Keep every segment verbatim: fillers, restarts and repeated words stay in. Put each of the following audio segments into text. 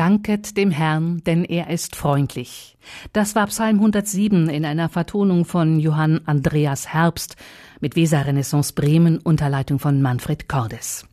Danket dem Herrn, denn er ist freundlich. Das war Psalm hundertsieben in einer Vertonung von Johann Andreas Herbst mit Weser Renaissance Bremen unter Leitung von Manfred Cordes.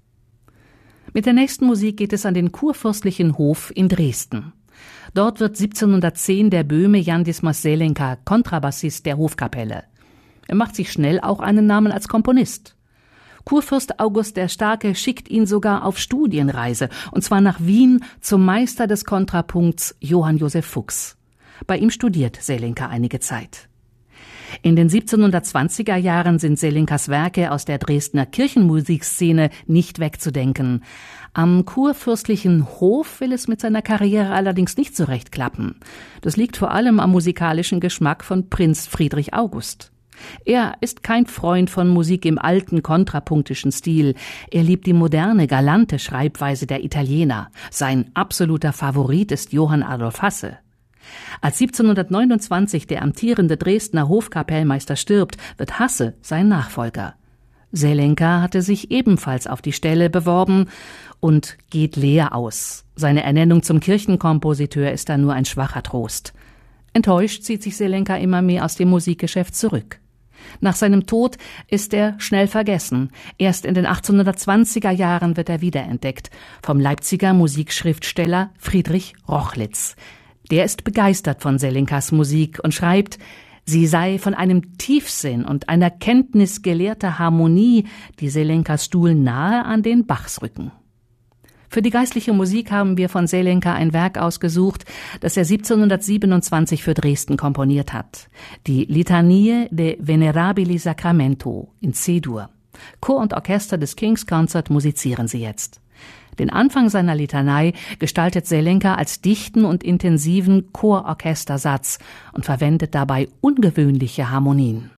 Mit der nächsten Musik geht es an den kurfürstlichen Hof in Dresden. Dort wird siebzehnhundertzehn der Böhme Jan Dismas Selenka Kontrabassist der Hofkapelle. Er macht sich schnell auch einen Namen als Komponist. Kurfürst August der Starke schickt ihn sogar auf Studienreise, und zwar nach Wien zum Meister des Kontrapunkts Johann Joseph Fuchs. Bei ihm studiert Selenka einige Zeit. In den siebzehnhundertzwanziger Jahren sind Selenkas Werke aus der Dresdner Kirchenmusikszene nicht wegzudenken. Am kurfürstlichen Hof will es mit seiner Karriere allerdings nicht so recht klappen. Das liegt vor allem am musikalischen Geschmack von Prinz Friedrich August. Er ist kein Freund von Musik im alten kontrapunktischen Stil. Er liebt die moderne, galante Schreibweise der Italiener. Sein absoluter Favorit ist Johann Adolf Hasse. Als siebzehnhundertneunundzwanzig der amtierende Dresdner Hofkapellmeister stirbt, wird Hasse sein Nachfolger. Selenka hatte sich ebenfalls auf die Stelle beworben und geht leer aus. Seine Ernennung zum Kirchenkompositeur ist da nur ein schwacher Trost. Enttäuscht zieht sich Selenka immer mehr aus dem Musikgeschäft zurück. Nach seinem Tod ist er schnell vergessen. Erst in den achtzehnhundertzwanziger Jahren wird er wiederentdeckt vom Leipziger Musikschriftsteller Friedrich Rochlitz. Der ist begeistert von Selenkas Musik und schreibt, sie sei von einem Tiefsinn und einer Kenntnis gelehrter Harmonie, die Selenkas Stuhl nahe an den Bachsrücken. Für die geistliche Musik haben wir von Selenka ein Werk ausgesucht, das er siebzehnhundertsiebenundzwanzig für Dresden komponiert hat. Die Litanie de Venerabili Sacramento in C-Dur. Chor und Orchester des King's Concert musizieren sie jetzt. Den Anfang seiner Litanei gestaltet Selenka als dichten und intensiven Chororchestersatz und verwendet dabei ungewöhnliche Harmonien.